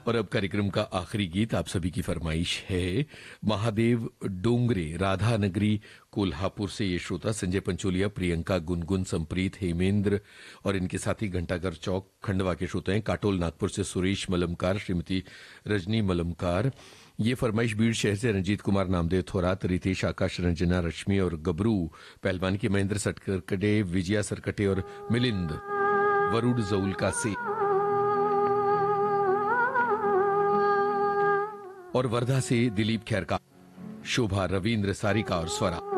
और अब कार्यक्रम का आखिरी गीत आप सभी की फरमाइश है महादेव डोंगरे राधा नगरी कोल्हापुर से। ये श्रोता संजय पंचोलिया, प्रियंका, गुनगुन, संप्रीत, हेमेंद्र और इनके साथी घंटाघर चौक खंडवा के श्रोता हैं। काटोल नागपुर से सुरेश मलमकार, श्रीमती रजनी मलमकार। ये फरमाइश बीड़ शहर से रंजीत कुमार, नामदेव थोरात, रितेश, आकाश, रंजना, रश्मि और गबरू पहलवान की, महेंद्र सटकटे, विजया सरकटे और मिलिंद वरुड जऊलका से, और वर्धा से दिलीप खैरका, शोभा, रविंद्र, सारिका और स्वरा।